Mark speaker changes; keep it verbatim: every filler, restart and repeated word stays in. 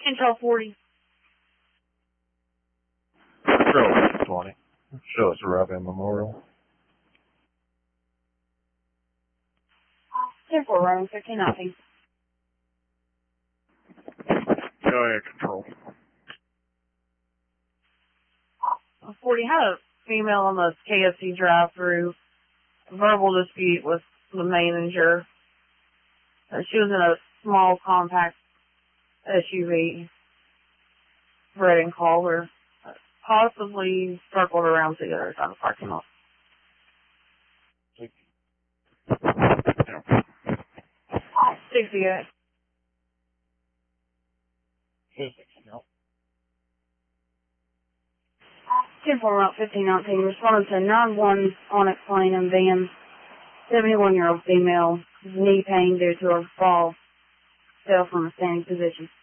Speaker 1: Control forty.
Speaker 2: Control twenty. Show us arriving Memorial.
Speaker 1: ten four, running fifteen nothing.
Speaker 2: Go ahead, Control.
Speaker 1: forty had a female on the K F C drive-through. Verbal dispute with the manager. Uh, she was in a small, compact S U V. Red and collar. Uh, possibly circled around to the other side of the parking lot. sixty-eight. ten four, Route fifteen nineteen, responded to nine one Onyx Lane and van. seventy-one-year-old female, knee pain due to a fall, fell from a standing position.